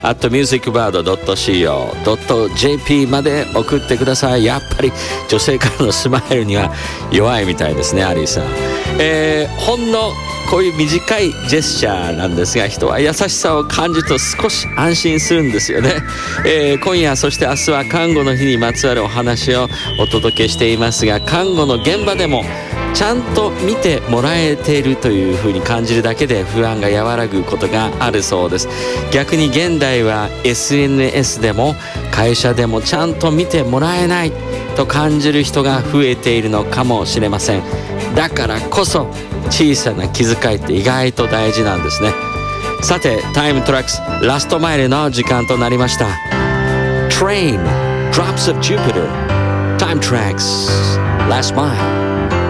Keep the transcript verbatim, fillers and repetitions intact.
アットミュージックバードドットシーオードットジェーピー まで送ってください。やっぱり女性からのスマイルには弱いみたいですね、アリーさん。えー、ほんのこういう短いジェスチャーなんですが、人は優しさを感じると少し安心するんですよね。えー、今夜そして明日は看護の日にまつわるお話をお届けしていますが、看護の現場でもちゃんと見てもらえているというふうに感じるだけで不安が和らぐことがあるそうです。逆に現代は エスエヌエス でも会社でもちゃんと見てもらえないと感じる人が増えているのかもしれません。だからこそ小さな気遣いって意外と大事なんですね。さて、タイムトラックスラストマイルの時間となりました。 Train Drops of Jupiter Time Tracks Last Mile